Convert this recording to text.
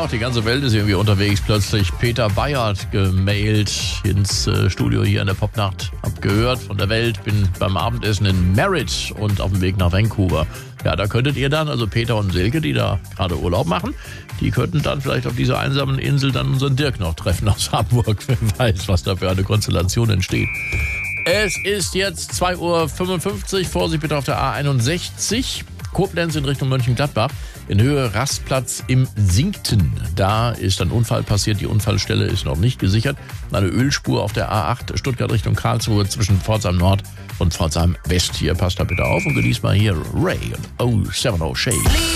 auch, die ganze Welt ist irgendwie unterwegs. Plötzlich Peter Bayert gemailt ins Studio hier in der Popnacht. Hab gehört von der Welt, bin beim Abendessen in Merritt und auf dem Weg nach Vancouver. Ja, da könntet ihr dann, also Peter und Silke, die da gerade Urlaub machen, die könnten dann vielleicht auf dieser einsamen Insel dann unseren Dirk noch treffen aus Hamburg. Wer weiß, was da für eine Konstellation entsteht. Es ist jetzt 2:55 Uhr. Vorsicht bitte auf der A61. Koblenz in Richtung Mönchengladbach. In Höhe Rastplatz im Sinkten. Da ist ein Unfall passiert. Die Unfallstelle ist noch nicht gesichert. Eine Ölspur auf der A8 Stuttgart Richtung Karlsruhe zwischen Pforzheim Nord und Pforzheim West. Hier passt da bitte auf und genießt mal hier Ray und 070 Shade.